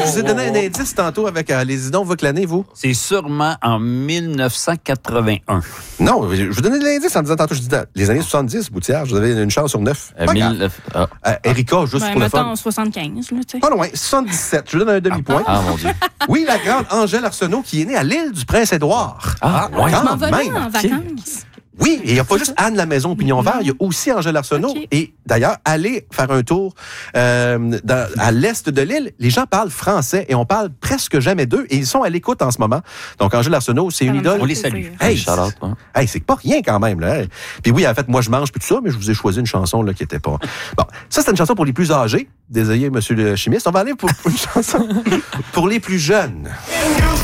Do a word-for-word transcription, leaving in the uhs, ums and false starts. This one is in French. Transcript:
Je vous ai donné un indice tantôt avec euh, les idons, vous que l'année, vous? C'est sûrement en dix-neuf cent quatre-vingt-un. Non, je vous donnais de l'indice en disant tantôt, je dis les années soixante-dix, Boutière, vous avez une chance sur neuf. Euh, mille... ah. euh, Erika, juste ben, pour le fun. soixante-quinze, là, tu sais. Pas loin, soixante-dix-sept. Je vous donne un demi-point. Ah, mon Dieu. Oui, la grande Angèle Arsenault qui est née à l'île du Prince-Édouard. Ah, ouais. Je m'en Quand vais là même. en vacances. Oui, et il n'y a pas juste Anne la Maison au Pignon Vert, il y a aussi Angèle Arsenault. Okay. Et d'ailleurs, allez faire un tour euh, dans, à l'est de l'île. Les gens parlent français et on parle presque jamais d'eux et ils sont à l'écoute en ce moment. Donc, Angèle Arsenault, c'est une Ça idole. On les salue. Hey, Shout out, hein. hey, c'est pas rien quand même. Là. Puis oui, en fait, moi, je mange plus tout ça, mais je vous ai choisi une chanson là, qui était pas... Bon, ça, c'est une chanson pour les plus âgés. Désolé, monsieur le chimiste. On va aller pour, pour une chanson pour les plus jeunes.